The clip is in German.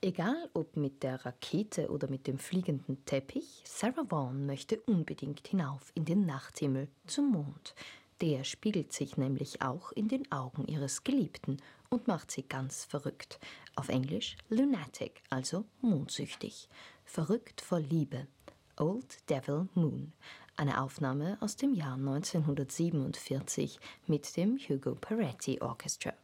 Egal ob mit der Rakete oder mit dem fliegenden Teppich, Sarah Vaughan möchte unbedingt hinauf in den Nachthimmel zum Mond. Der spiegelt sich nämlich auch in den Augen ihres Geliebten und macht sie ganz verrückt. Auf Englisch lunatic, also mondsüchtig. Verrückt vor Liebe. Old Devil Moon. Eine Aufnahme aus dem Jahr 1947 mit dem Hugo Peretti Orchestra.